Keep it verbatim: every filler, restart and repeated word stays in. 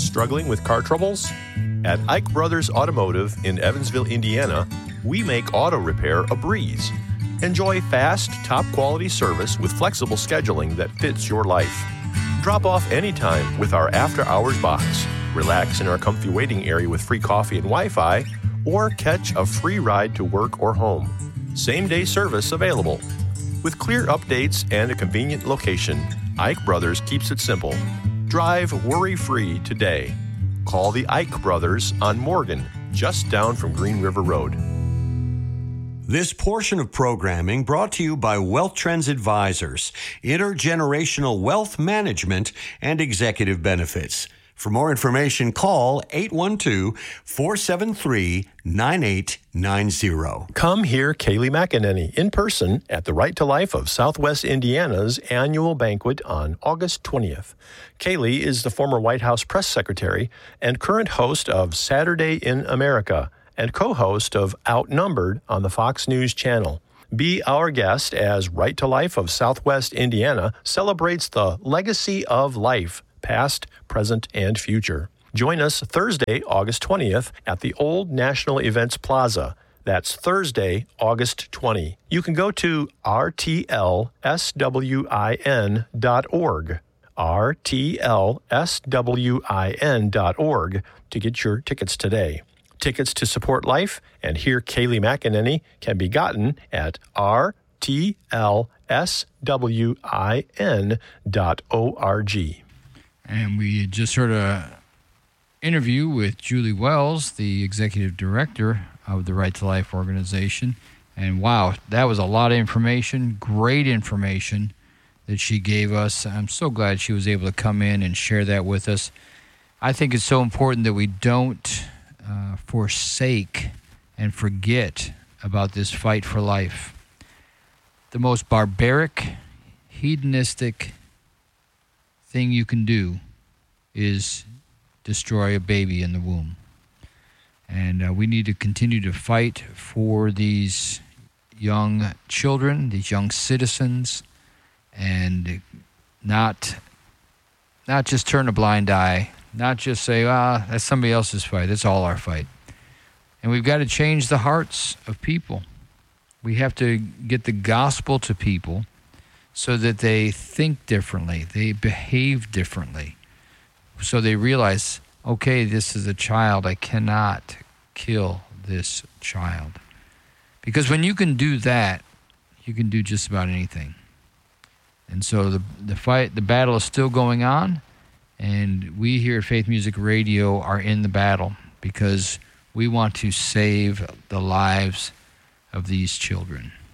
Struggling with car troubles? At Ike Brothers Automotive in Evansville, Indiana, we make auto repair a breeze. Enjoy fast, top-quality service with flexible scheduling that fits your life. Drop off anytime with our after-hours box. Relax in our comfy waiting area with free coffee and Wi-Fi, or catch a free ride to work or home. Same-day service available. With clear updates and a convenient location, Ike Brothers keeps it simple. Drive worry-free today. Call the Ike Brothers on Morgan, just down from Green River Road. This portion of programming brought to you by Wealth Trends Advisors, intergenerational wealth management and executive benefits. For more information, call eight one two, four seven three, nine eight nine zero. Come hear Kaylee McEnany in person at the Right to Life of Southwest Indiana's annual banquet on August twentieth. Kaylee is the former White House press secretary and current host of Saturday in America and co-host of Outnumbered on the Fox News Channel. Be our guest as Right to Life of Southwest Indiana celebrates the legacy of life, past, present, and future. Join us Thursday, August twentieth at the Old National Events Plaza. That's Thursday, August twentieth. You can go to r t l s w i n dot org, r t l s w i n dot org to get your tickets today. Tickets to support life and hear Kaylee McEnany can be gotten at r t l s w i n dot org. And we just heard an interview with Julie Wells, the executive director of the Right to Life organization. And wow, that was a lot of information, great information that she gave us. I'm so glad she was able to come in and share that with us. I think it's so important that we don't uh, forsake and forget about this fight for life. The most barbaric, hedonistic thing you can do is destroy a baby in the womb. And uh, we need to continue to fight for these young children, these young citizens, and not not just turn a blind eye, not just say, ah, that's somebody else's fight. That's all our fight. And we've got to change the hearts of people. We have to get the gospel to people so that they think differently, they behave differently, so they realize, okay, this is a child. I cannot kill this child. Because when you can do that, you can do just about anything. And so the the fight, the battle is still going on, and we here at Faith Music Radio are in the battle because we want to save the lives of these children.